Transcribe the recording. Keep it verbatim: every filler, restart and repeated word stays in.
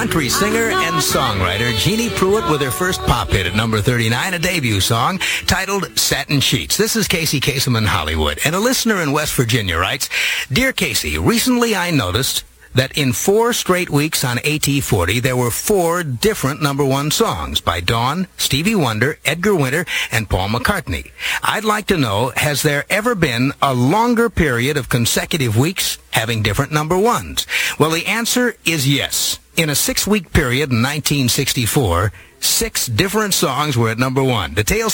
country singer and songwriter Jeannie Pruitt with her first pop hit at number thirty-nine, a debut song titled Satin Sheets. This is Casey Kasem in Hollywood, and a listener in West Virginia writes, Dear Casey, recently I noticed that in four straight weeks on A T forty, there were four different number one songs by Dawn, Stevie Wonder, Edgar Winter, and Paul McCartney. I'd like to know, has there ever been a longer period of consecutive weeks having different number ones? Well, the answer is yes. In a six-week period in nineteen sixty-four, six different songs were at number one. Details